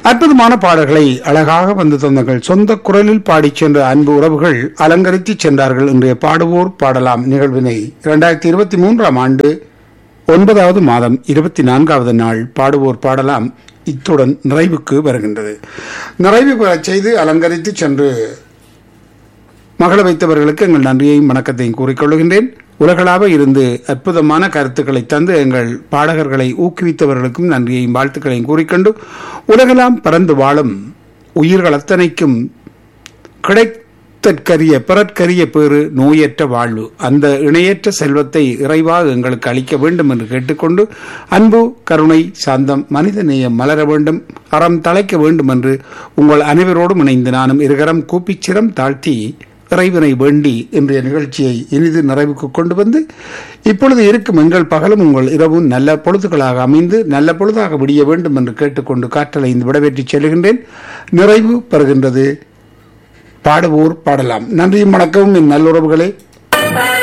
அற்புதமான பாடல்களை அழகாக வந்து தந்தங்கள் சொந்த குரலில் பாடிச் சென்ற அன்பு உறவுகள் அலங்கரித்து சென்றார்கள். இன்றைய பாடுவோர் பாடலாம் நிகழ்வினை 2023 ஆண்டு 9வது மாதம் 24வது நாள் பாடுவோர் பாடலாம் இத்துடன் நிறைவுக்கு வருகின்றது. நிறைவு பெறச் செய்து அலங்கரித்து சென்று மகள வைத்தவர்களுக்கு எங்கள் நன்றியையும் வணக்கத்தையும் கூறிக்கொள்கின்றேன். உலகளாக இருந்து அற்புதமான கருத்துக்களை தந்து எங்கள் பாடகர்களை ஊக்குவித்தவர்களுக்கும் நன்றியையும் வாழ்த்துக்களையும் கூறிக்கொண்டு உலகெல்லாம் பறந்து வாழும் உயிர்கள் அத்தனைக்கும் கிடைத்தற்கரிய பிறற்கரிய பேறு நோயற்ற வாழ்வு அந்த இணையற்ற செல்வத்தை இறைவாக எங்களுக்கு அளிக்க வேண்டும் என்று கேட்டுக்கொண்டு அன்பு கருணை சாந்தம் மனித நேயம் மலர வேண்டும் அறம் தழைக்க வேண்டும் என்று உங்கள் அனைவரோடும் இணைந்து நானும் இருகரம் கூப்பிச்சிரம் தாழ்த்தி இறைவனை வேண்டி இன்றைய நிகழ்ச்சியை இனிது நிறைவுக்கு கொண்டு வந்து இப்பொழுது இருக்கும் எங்கள் பகலும் உங்கள் இரவும் நல்ல பொழுதுகளாக அமைந்து நல்ல பொழுதாக விடிய வேண்டும் என்று கேட்டுக்கொண்டு காற்றலை இந்த விடவேற்றி செல்கின்றேன். நிறைவு பெறுகின்றது பாடுவோர் பாடலாம். நன்றியும் வணக்கமும் என் நல்லுறவுகளே.